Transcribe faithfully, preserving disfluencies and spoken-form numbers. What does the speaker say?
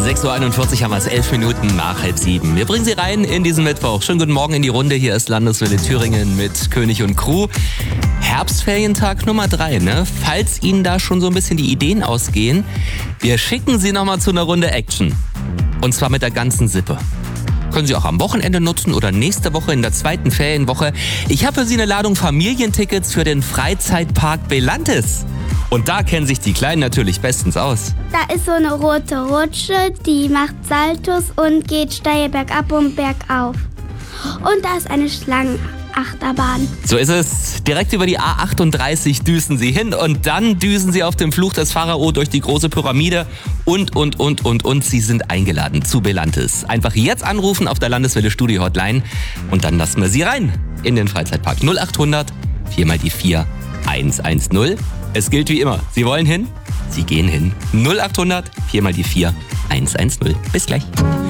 sechs Uhr einundvierzig haben wir es, elf Minuten nach halb sieben. Wir bringen Sie rein in diesen Mittwoch. Schönen guten Morgen in die Runde. Hier ist Landeswelle Thüringen mit König und Crew. Herbstferientag Nummer drei, ne? Falls Ihnen da schon so ein bisschen die Ideen ausgehen, wir schicken Sie nochmal zu einer Runde Action. Und zwar mit der ganzen Sippe. Können Sie auch am Wochenende nutzen oder nächste Woche in der zweiten Ferienwoche. Ich habe für Sie eine Ladung Familientickets für den Freizeitpark Belantis. Und da kennen sich die Kleinen natürlich bestens aus. Da ist so eine rote Rutsche, die macht Saltos und geht steil bergab und bergauf. Und da ist eine Schlangenachterbahn. So ist es. Direkt über die A achtunddreißig düsen Sie hin und dann düsen Sie auf dem Fluch des Pharao durch die große Pyramide und, und, und, und, und. Sie sind eingeladen zu Belantis. Einfach jetzt anrufen auf der Landeswelle Studio Hotline und dann lassen wir Sie rein in den Freizeitpark. null achthundert vier mal die vier hundertzehn. Es gilt wie immer. Sie wollen hin? Sie gehen hin. null achthundert vier mal die vier hundertzehn. Bis gleich.